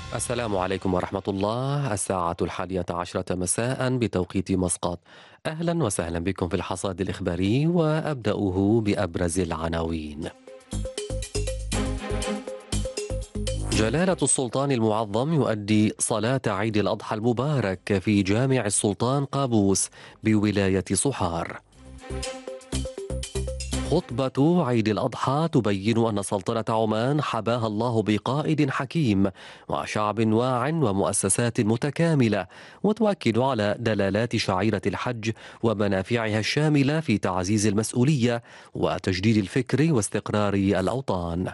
السلام عليكم ورحمة الله. الساعة 11:10 مساء بتوقيت مسقط. أهلا وسهلا بكم في الحصاد الإخباري، وأبدأه بأبرز العناوين. جلالة السلطان المعظم يؤدي صلاة عيد الأضحى المبارك في جامع السلطان قابوس بولاية صحار. خطبة عيد الأضحى تبين أن سلطنة عمان حباها الله بقائد حكيم وشعب واع ومؤسسات متكاملة، وتؤكد على دلالات شعيرة الحج ومنافعها الشاملة في تعزيز المسؤولية وتجديد الفكر واستقرار الأوطان.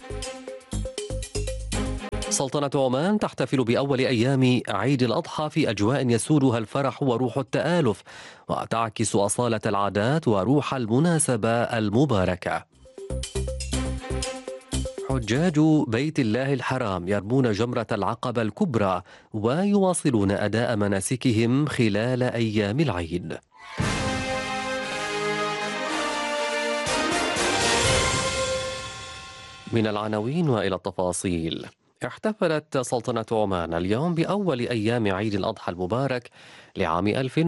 سلطنة عمان تحتفل بأول أيام عيد الأضحى في أجواء يسودها الفرح وروح التآلف، وتعكس أصالة العادات وروح المناسبة المباركة. حجاج بيت الله الحرام يرمون جمرة العقبة الكبرى ويواصلون أداء مناسكهم خلال أيام العيد. من العناوين وإلى التفاصيل. احتفلت سلطنة عمان اليوم بأول أيام عيد الأضحى المبارك لعام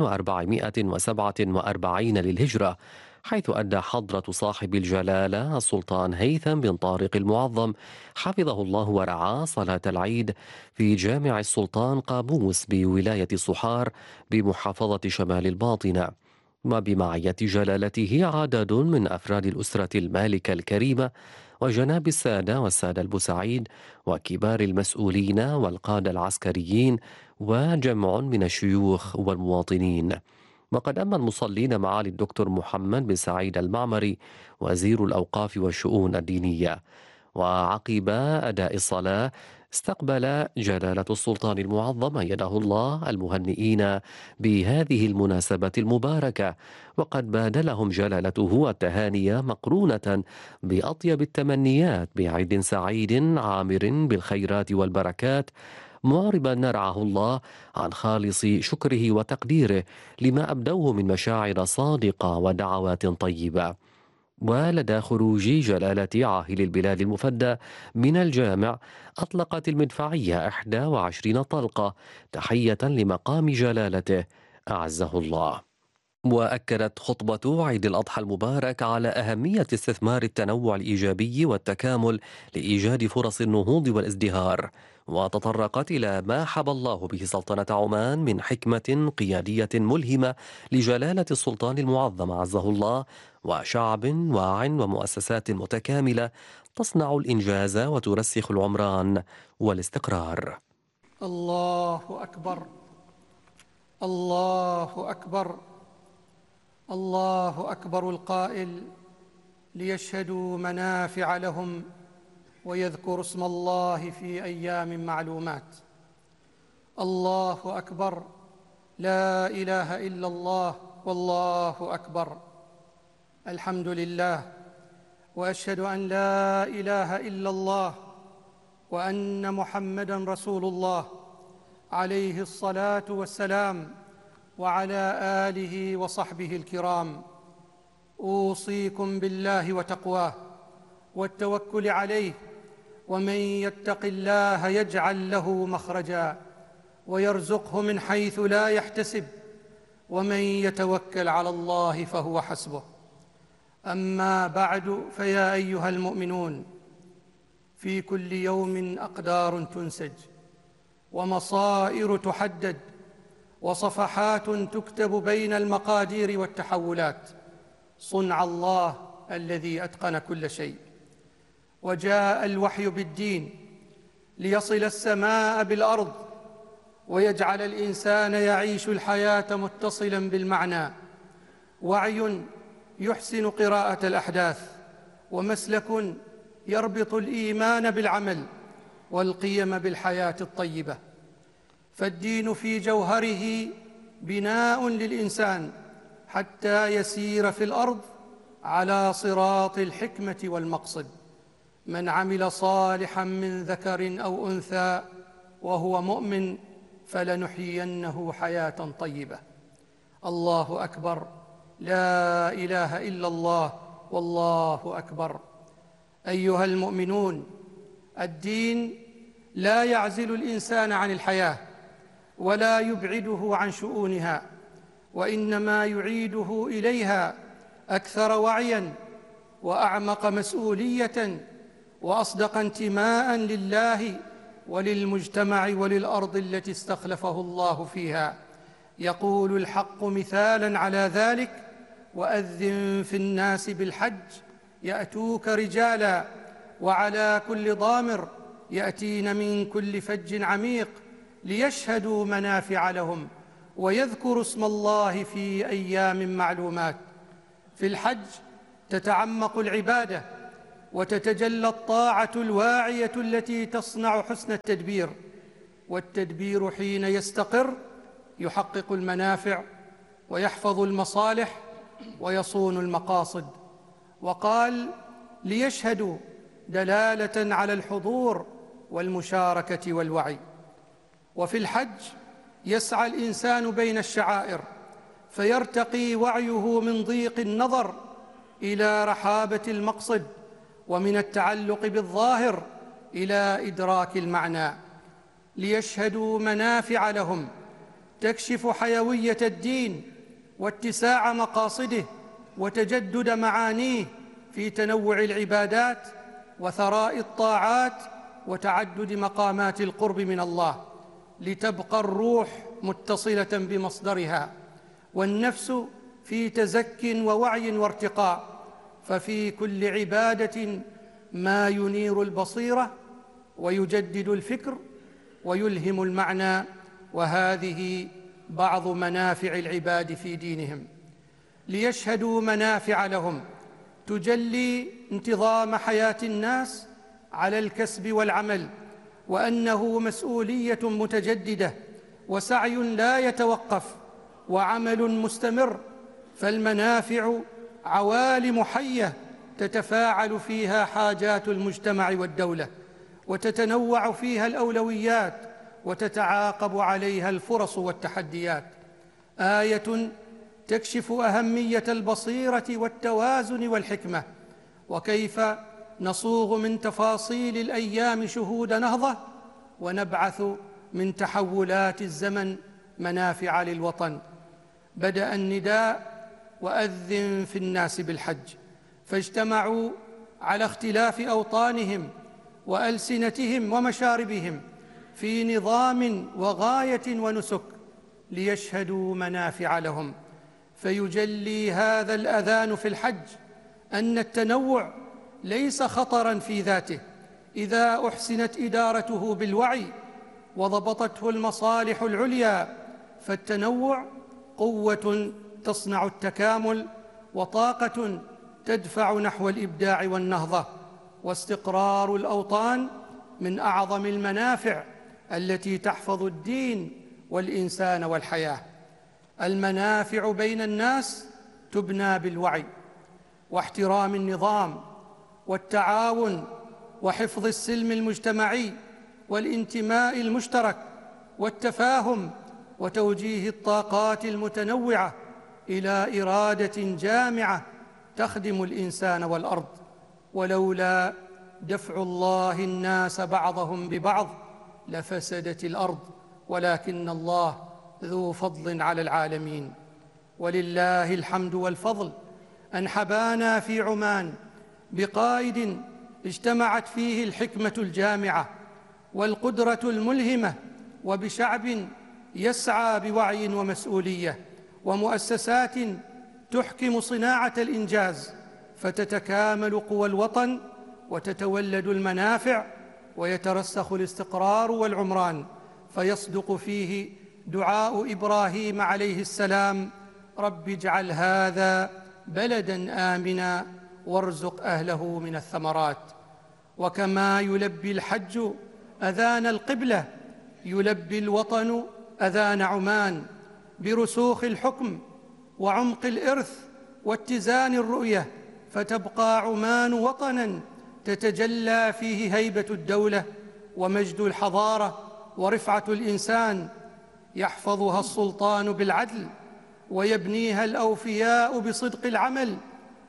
1447 للهجرة، حيث أدى حضرة صاحب الجلالة السلطان هيثم بن طارق المعظم حفظه الله ورعاه صلاة العيد في جامع السلطان قابوس بولاية صحار بمحافظة شمال الباطنة. وبمعية جلالته عدد من أفراد الأسرة المالكة الكريمة وجناب السادة والسادة البوسعيد وكبار المسؤولين والقادة العسكريين وجمع من الشيوخ والمواطنين. وقد أما المصلين معالي الدكتور محمد بن سعيد المعمري وزير الأوقاف والشؤون الدينية. وعقب أداء الصلاة استقبل جلالة السلطان المعظم أيده الله المهنئين بهذه المناسبة المباركة، وقد بادلهم جلالته التهاني مقرونة بأطيب التمنيات بعيد سعيد عامر بالخيرات والبركات، معربا نرعه الله عن خالص شكره وتقديره لما أبدوه من مشاعر صادقة ودعوات طيبة. ولدى خروج جلالة عاهل البلاد المفدى من الجامع أطلقت المدفعية 21 طلقة تحية لمقام جلالته أعزه الله. وأكدت خطبة عيد الأضحى المبارك على أهمية استثمار التنوع الإيجابي والتكامل لإيجاد فرص النهوض والازدهار، وتطرقت إلى ما حبى الله به سلطنة عمان من حكمة قيادية ملهمة لجلالة السلطان المعظم عزه الله، وشعب واع ومؤسسات متكاملة تصنع الإنجاز وترسخ العمران والاستقرار. الله أكبر. الله أكبر. الله أكبر القائل: ليشهدوا منافع لهم ويذكروا اسم الله في أيام معلومات. الله أكبر. لا إله إلا الله والله أكبر. الحمد لله، وأشهد أن لا إله إلا الله وأن محمدًا رسول الله عليه الصلاة والسلام، وعلى آله وصحبه الكرام. أوصيكم بالله وتقواه والتوكل عليه، ومن يتق الله يجعل له مخرجا ويرزقه من حيث لا يحتسب، ومن يتوكل على الله فهو حسبه. أما بعد، فيا أيها المؤمنون، في كل يوم أقدار تنسج ومصائر تحدد وصفحات تكتب بين المقادير والتحولات، صنع الله الذي أتقن كل شيء. وجاء الوحي بالدين ليصل السماء بالأرض ويجعل الإنسان يعيش الحياة متصلاً بالمعنى، وعي يحسن قراءة الأحداث، ومسلك يربط الإيمان بالعمل والقيم بالحياة الطيبة. فالدين في جوهره بناء للإنسان حتى يسير في الأرض على صراط الحكمة والمقصد. من عمل صالحا من ذكر أو أنثى وهو مؤمن فلنحيينه حياة طيبة. الله أكبر. لا إله إلا الله والله أكبر. أيها المؤمنون، الدين لا يعزل الإنسان عن الحياة ولا يبعده عن شؤونها، وإنما يعيده إليها أكثر وعياً وأعمق مسؤولية وأصدق انتماء لله وللمجتمع وللأرض التي استخلفه الله فيها. يقول الحق مثالاً على ذلك: وأذن في الناس بالحج يأتوك رجالاً وعلى كل ضامر يأتين من كل فج عميق ليشهدوا منافع لهم ويذكروا اسم الله في أيام معلومات. في الحج تتعمق العبادة وتتجلى الطاعة الواعية التي تصنع حسن التدبير، والتدبير حين يستقر يحقق المنافع ويحفظ المصالح ويصون المقاصد. وقال ليشهدوا دلالة على الحضور والمشاركة والوعي. وفي الحج يسعى الإنسان بين الشعائر فيرتقي وعيه من ضيق النظر إلى رحابة المقصد، ومن التعلق بالظاهر إلى إدراك المعنى. ليشهدوا منافع لهم تكشف حيوية الدين واتساع مقاصده وتجدد معانيه في تنوع العبادات وثراء الطاعات وتعدد مقامات القرب من الله، لتبقى الروح متصلة بمصدرها والنفس في تزك ووعي وارتقاء. ففي كل عبادة ما ينير البصيرة ويجدد الفكر ويلهم المعنى، وهذه بعض منافع العباد في دينهم. ليشهدوا منافع لهم تجلي انتظام حياة الناس على الكسب والعمل، وأنه مسؤولية متجددة وسعي لا يتوقف وعمل مستمر، فالمنافع عوالم حية تتفاعل فيها حاجات المجتمع والدولة، وتتنوع فيها الأولويات وتتعاقب عليها الفرص والتحديات. آية تكشف أهمية البصيرة والتوازن والحكمة، وكيف نصوغ من تفاصيل الأيام شهود نهضة ونبعث من تحولات الزمن منافع للوطن. بدأ النداء: وأذن في الناس بالحج، فاجتمعوا على اختلاف أوطانهم وألسنتهم ومشاربهم في نظام وغاية ونسك ليشهدوا منافع لهم. فيجلي هذا الأذان في الحج أن التنوع ليس خطراً في ذاته إذا أحسنت إدارته بالوعي وضبطته المصالح العليا، فالتنوع قوة تصنع التكامل وطاقة تدفع نحو الإبداع والنهضة. واستقرار الأوطان من أعظم المنافع التي تحفظ الدين والإنسان والحياة. المنافع بين الناس تبنى بالوعي واحترام النظام والتعاون وحفظ السلم المجتمعي والانتماء المشترك والتفاهم وتوجيه الطاقات المتنوعة إلى إرادة جامعة تخدم الإنسان والأرض. ولولا دفع الله الناس بعضهم ببعض لفسدت الأرض، ولكن الله ذو فضل على العالمين. ولله الحمد والفضل أن حبانا في عمان بقائد اجتمعت فيه الحكمة الجامعة والقدرة الملهمة، وبشعب يسعى بوعي ومسؤولية، ومؤسسات تحكم صناعة الإنجاز، فتتكامل قوى الوطن وتتولد المنافع ويترسخ الاستقرار والعمران، فيصدق فيه دعاء إبراهيم عليه السلام: رب اجعل هذا بلداً آمناً وارزق أهله من الثمرات. وكما يلبي الحج أذان القبلة يلبي الوطن أذان عمان برسوخ الحكم وعمق الإرث واتزان الرؤية، فتبقى عمان وطناً تتجلى فيه هيبة الدولة ومجد الحضارة ورفعة الإنسان، يحفظها السلطان بالعدل ويبنيها الأوفياء بصدق العمل،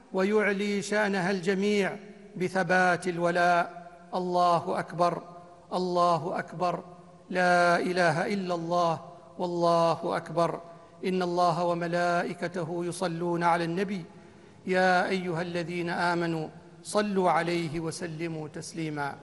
ويعلي شأنها الجميع بثبات الولاء. الله أكبر، الله أكبر. لا إله إلا الله، والله أكبر. إن الله وملائكته يصلون على النبي، يا أيها الذين آمنوا صلوا عليه وسلموا تسليما.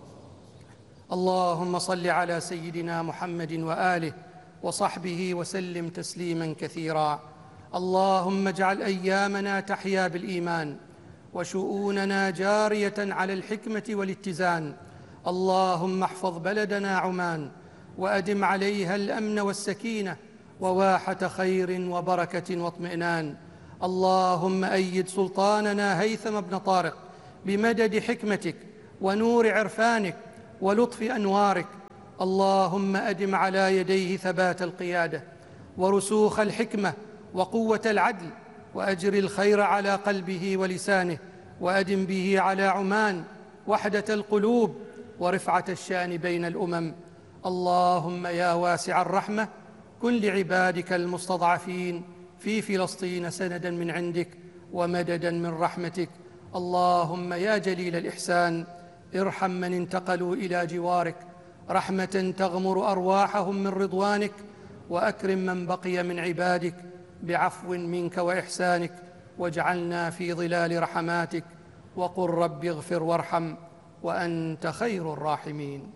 اللهم صل على سيدنا محمد وآله وصحبه وسلم تسليما كثيرا. اللهم اجعل أيامنا تحيا بالإيمان، وشؤوننا جارية على الحكمة والاتزان. اللهم احفظ بلدنا عمان، وأدم عليها الأمن والسكينة وواحة خير وبركة واطمئنان. اللهم أيد سلطاننا هيثم بن طارق بمدد حكمتك ونور عرفانك ولطف أنوارك. اللهم أدم على يديه ثبات القيادة ورسوخ الحكمة وقوة العدل، وأجر الخير على قلبه ولسانه، وأدم به على عمان وحدة القلوب ورفعة الشأن بين الأمم. اللهم يا واسع الرحمة كن لعبادك المستضعفين في فلسطين سندا من عندك ومددا من رحمتك. اللهم يا جليل الإحسان ارحم من انتقلوا إلى جوارك رحمة تغمر أرواحهم من رضوانك، وأكرم من بقي من عبادك بعفو منك وإحسانك، واجعلنا في ظلال رحماتك، وقل رب اغفر وارحم وأنت خير الراحمين.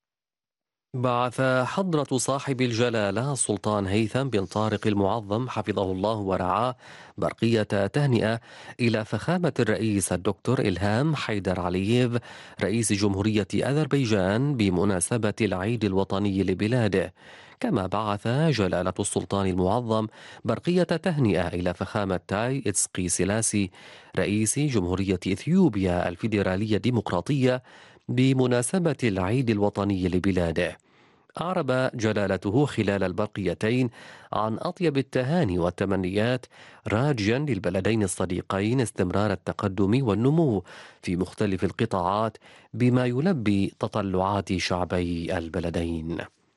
بعث حضرة صاحب الجلالة السلطان هيثم بن طارق المعظم حفظه الله ورعاه برقية تهنئة إلى فخامة الرئيس الدكتور إلهام حيدر علييف رئيس جمهورية أذربيجان بمناسبة العيد الوطني لبلاده. كما بعث جلالة السلطان المعظم برقية تهنئة إلى فخامة تاي إتسقي سيلاسي رئيس جمهورية إثيوبيا الفيدرالية الديمقراطية بمناسبة العيد الوطني لبلاده. أعرب جلالته خلال البرقيتين عن أطيب التهاني والتمنيات، راجيا للبلدين الصديقين استمرار التقدم والنمو في مختلف القطاعات بما يلبي تطلعات شعبي البلدين.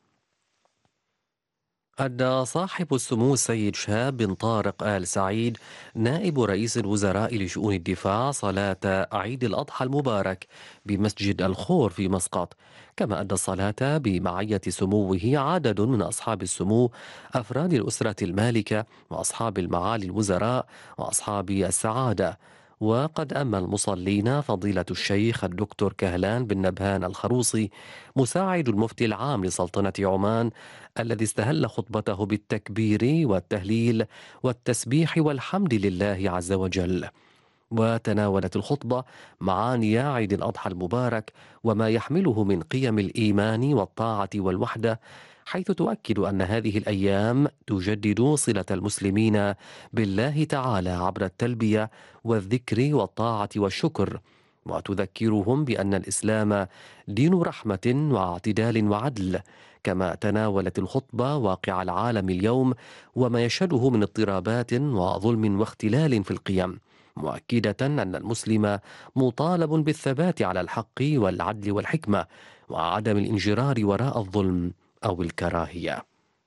أدى صاحب السمو السيد شهاب بن طارق آل سعيد نائب رئيس الوزراء لشؤون الدفاع صلاة عيد الأضحى المبارك بمسجد الخور في مسقط. كما أدى الصلاة بمعية سموه عدد من أصحاب السمو أفراد الأسرة المالكة وأصحاب المعالي الوزراء وأصحاب السعادة. وقد أما المصلين فضيلة الشيخ الدكتور كهلان بن نبهان الخروصي مساعد المفتي العام لسلطنة عمان، الذي استهل خطبته بالتكبير والتهليل والتسبيح والحمد لله عز وجل. وتناولت الخطبة معاني عيد الأضحى المبارك وما يحمله من قيم الإيمان والطاعة والوحدة، حيث تؤكد أن هذه الأيام تجدد صلة المسلمين بالله تعالى عبر التلبية والذكر والطاعة والشكر، وتذكرهم بأن الإسلام دين رحمة واعتدال وعدل. كما تناولت الخطبة واقع العالم اليوم وما يشهده من اضطرابات وظلم واختلال في القيم، مؤكدة أن المسلم مطالب بالثبات على الحق والعدل والحكمة وعدم الانجرار وراء الظلم أو الكراهية.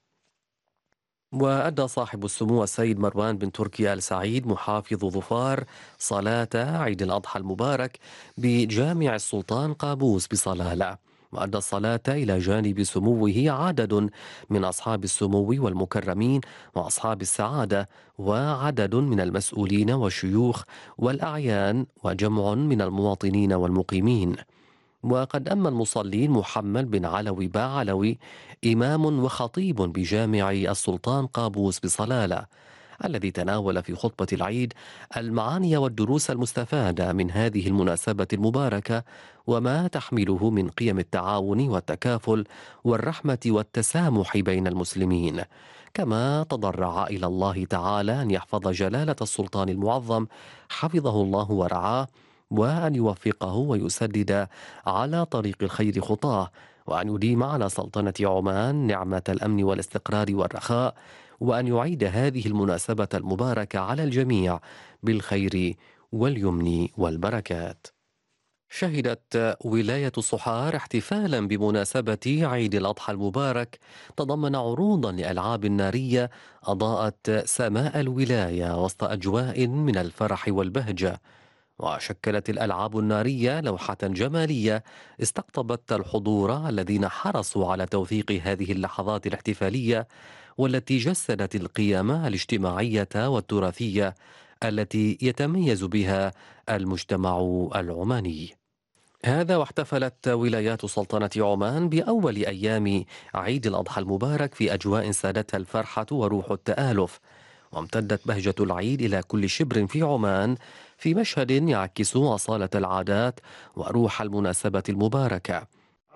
وأدى صاحب السمو السيد مروان بن تركي آل سعيد محافظ ظفار صلاة عيد الأضحى المبارك بجامع السلطان قابوس بصلالة، وأدى الصلاة إلى جانب سموه عدد من أصحاب السمو والمكرمين وأصحاب السعادة وعدد من المسؤولين والشيوخ والأعيان وجمع من المواطنين والمقيمين. وقد أما المصلين محمد بن علوي باعلوي إمام وخطيب بجامع السلطان قابوس بصلالة، الذي تناول في خطبة العيد المعاني والدروس المستفادة من هذه المناسبة المباركة وما تحمله من قيم التعاون والتكافل والرحمة والتسامح بين المسلمين. كما تضرع إلى الله تعالى أن يحفظ جلالة السلطان المعظم حفظه الله ورعاه، وأن يوفقه ويسدد على طريق الخير خطاه، وأن يديم على سلطنة عمان نعمة الأمن والاستقرار والرخاء، وأن يعيد هذه المناسبة المباركة على الجميع بالخير واليمن والبركات. شهدت ولاية صحار احتفالا بمناسبة عيد الأضحى المبارك تضمن عروضا لألعاب نارية أضاءت سماء الولاية وسط أجواء من الفرح والبهجة. وشكلت الألعاب النارية لوحة جمالية استقطبت الحضور الذين حرصوا على توثيق هذه اللحظات الاحتفالية، والتي جسدت القيم الاجتماعية والتراثية التي يتميز بها المجتمع العماني. هذا واحتفلت ولايات سلطنة عمان بأول أيام عيد الأضحى المبارك في أجواء سادتها الفرحة وروح التآلف، وامتدت بهجة العيد إلى كل شبر في عمان في مشهد يعكس أصالة العادات وروح المناسبة المباركة.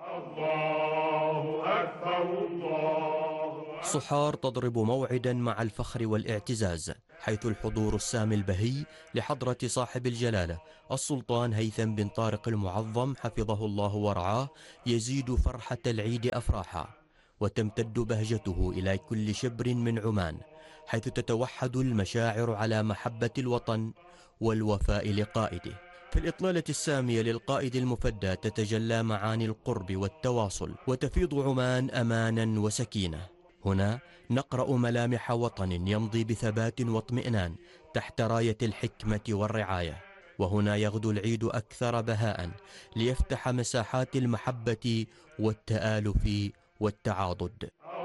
الله أكبر صحار تضرب موعدا مع الفخر والاعتزاز، حيث الحضور السامي البهي لحضرة صاحب الجلالة السلطان هيثم بن طارق المعظم حفظه الله ورعاه يزيد فرحة العيد أفراحا، وتمتد بهجته إلى كل شبر من عمان، حيث تتوحد المشاعر على محبة الوطن والوفاء لقائده. في الإطلالة السامية للقائد المفدى تتجلى معاني القرب والتواصل، وتفيض عمان أمانا وسكينة. هنا نقرأ ملامح وطن يمضي بثبات واطمئنان تحت راية الحكمة والرعاية، وهنا يغدو العيد أكثر بهاء ليفتح مساحات المحبة والتآلف والتعاضد.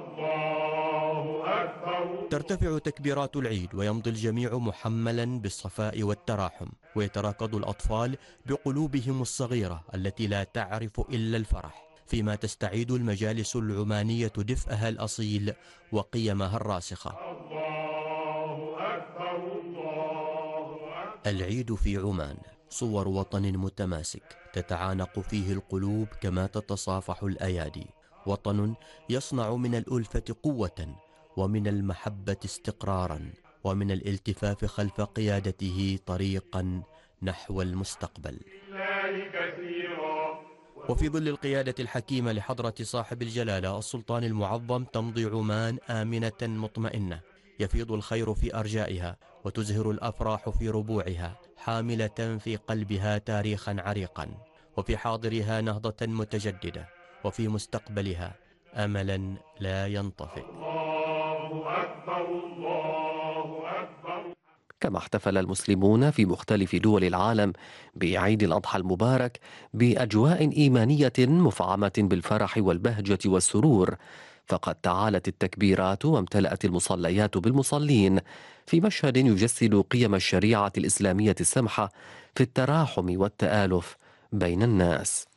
ترتفع تكبيرات العيد ويمضي الجميع محملا بالصفاء والتراحم، ويتراكض الأطفال بقلوبهم الصغيرة التي لا تعرف إلا الفرح، فيما تستعيد المجالس العمانية دفئها الأصيل وقيمها الراسخة. العيد في عمان صور وطن متماسك تتعانق فيه القلوب كما تتصافح الأيادي، وطن يصنع من الألفة قوة، ومن المحبة استقرارا، ومن الالتفاف خلف قيادته طريقا نحو المستقبل. وفي ظل القيادة الحكيمة لحضرة صاحب الجلالة السلطان المعظم تمضي عمان آمنة مطمئنة، يفيض الخير في أرجائها، وتزهر الأفراح في ربوعها، حاملة في قلبها تاريخا عريقا، وفي حاضرها نهضة متجددة، وفي مستقبلها أملا لا ينطفئ. الله أكبر الله أكبر. كما احتفل المسلمون في مختلف دول العالم بعيد الأضحى المبارك بأجواء إيمانية مفعمة بالفرح والبهجة والسرور، فقد تعالت التكبيرات وامتلأت المصليات بالمصلين في مشهد يجسد قيم الشريعة الإسلامية السمحة في التراحم والتآلف بين الناس.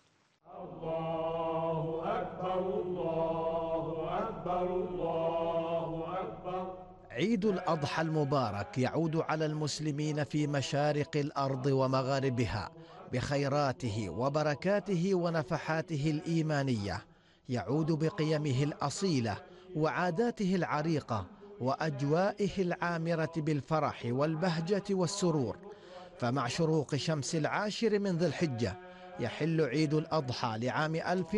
الله أكبر الله أكبر الله أكبر. عيد الأضحى المبارك يعود على المسلمين في مشارق الأرض ومغاربها بخيراته وبركاته ونفحاته الإيمانية، يعود بقيمه الأصيلة وعاداته العريقة وأجوائه العامرة بالفرح والبهجة والسرور. فمع شروق شمس 10 من ذي الحجة يحل عيد الأضحى لعام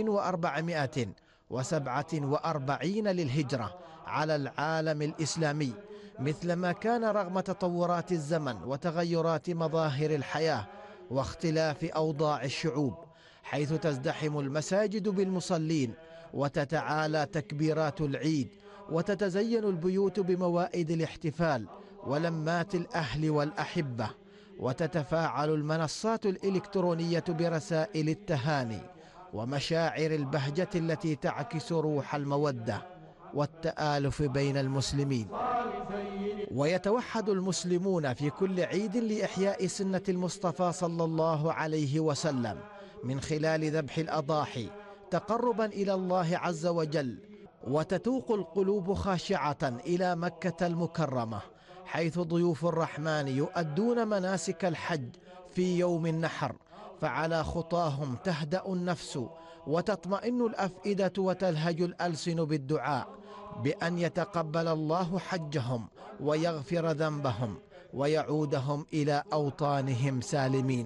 1447 للهجرة على العالم الإسلامي، مثلما كان رغم تطورات الزمن وتغيرات مظاهر الحياة واختلاف أوضاع الشعوب، حيث تزدحم المساجد بالمصلين وتتعالى تكبيرات العيد وتتزين البيوت بموائد الاحتفال ولمات الأهل والأحبة، وتتفاعل المنصات الإلكترونية برسائل التهاني ومشاعر البهجة التي تعكس روح المودة والتآلف بين المسلمين. ويتوحد المسلمون في كل عيد لإحياء سنة المصطفى صلى الله عليه وسلم من خلال ذبح الأضاحي تقربا إلى الله عز وجل، وتتوق القلوب خاشعة إلى مكة المكرمة، حيث ضيوف الرحمن يؤدون مناسك الحج في يوم النحر، فعلى خطاهم تهدأ النفس وتطمئن الأفئدة وتلهج الألسن بالدعاء بأن يتقبل الله حجهم ويغفر ذنبهم ويعودهم إلى أوطانهم سالمين.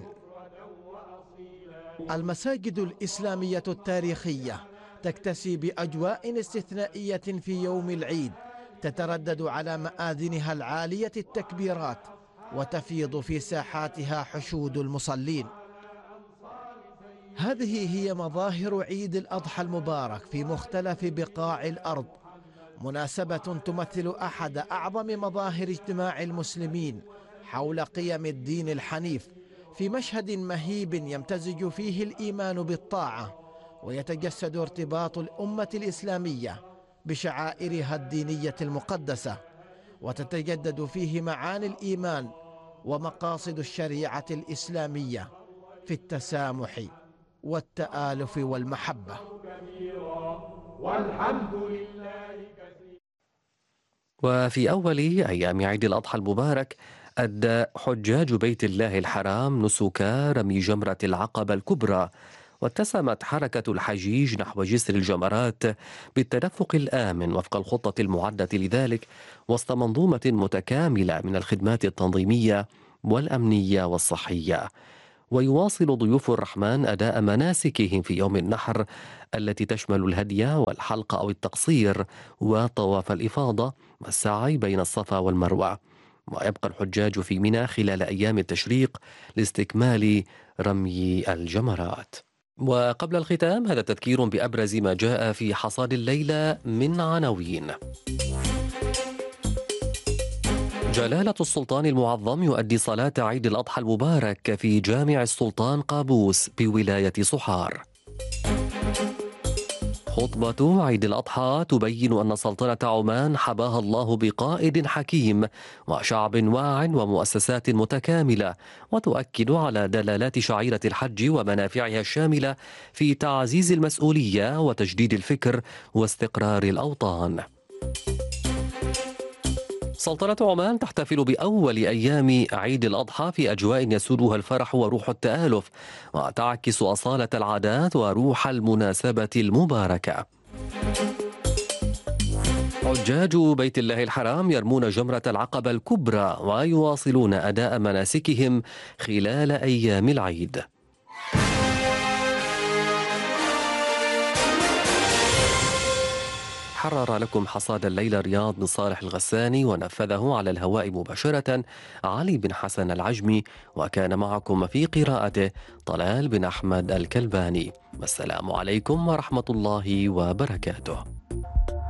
المساجد الإسلامية التاريخية تكتسي بأجواء استثنائية في يوم العيد، تتردد على مآذنها العالية التكبيرات، وتفيض في ساحاتها حشود المصلين. هذه هي مظاهر عيد الأضحى المبارك في مختلف بقاع الأرض، مناسبة تمثل أحد أعظم مظاهر اجتماع المسلمين حول قيم الدين الحنيف في مشهد مهيب يمتزج فيه الإيمان بالطاعة، ويتجسد ارتباط الأمة الإسلامية بشعائرها الدينية المقدسة، وتتجدد فيه معاني الإيمان ومقاصد الشريعة الإسلامية في التسامح والتآلف والمحبة. والحمد لله كثيرا. وفي أول أيام عيد الأضحى المبارك أدى حجاج بيت الله الحرام نسك رمي جمرة العقبة الكبرى، واتسمت حركة الحجيج نحو جسر الجمرات بالتدفق الآمن وفق الخطة المعدة لذلك، وسط منظومة متكاملة من الخدمات التنظيمية والأمنية والصحية. ويواصل ضيوف الرحمن أداء مناسكهم في يوم النحر التي تشمل الهدي والحلق أو التقصير وطواف الإفاضة والسعي بين الصفا والمروة. ويبقى الحجاج في منى خلال أيام التشريق لاستكمال رمي الجمرات. وقبل الختام هذا تذكير بأبرز ما جاء في حصاد الليلة من عناوين. جلالة السلطان المعظم يؤدي صلاة عيد الأضحى المبارك في جامع السلطان قابوس بولاية صحار. خطبة عيد الأضحى تبين أن سلطنة عمان حباها الله بقائد حكيم وشعب واع ومؤسسات متكاملة، وتؤكد على دلالات شعيرة الحج ومنافعها الشاملة في تعزيز المسؤولية وتجديد الفكر واستقرار الأوطان. سلطنة عمان تحتفل بأول أيام عيد الأضحى في أجواء يسودها الفرح وروح التآلف، وتعكس أصالة العادات وروح المناسبة المباركة. حجاج بيت الله الحرام يرمون جمرة العقبة الكبرى ويواصلون أداء مناسكهم خلال أيام العيد. حرر لكم حصاد الليلة رياض بن صالح الغساني، ونفذه على الهواء مباشرة علي بن حسن العجمي، وكان معكم في قراءته طلال بن أحمد الكلباني. والسلام عليكم ورحمة الله وبركاته.